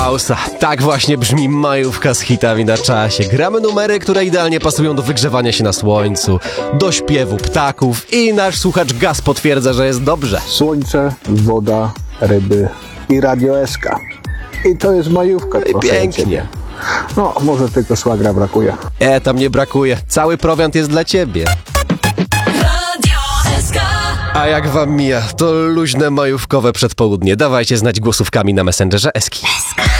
House'a. Tak właśnie brzmi majówka z hitami na czasie. Gramy numery, które idealnie pasują do wygrzewania się na słońcu, do śpiewu ptaków i nasz słuchacz Gaz potwierdza, że jest dobrze. Słońce, woda, ryby i Radio SK. I to jest majówka. I pięknie. No, może tylko szwagra brakuje. Tam nie brakuje. Cały prowiant jest dla ciebie. A jak wam mija, to luźne majówkowe przedpołudnie. Dawajcie znać głosówkami na Messengerze Eski.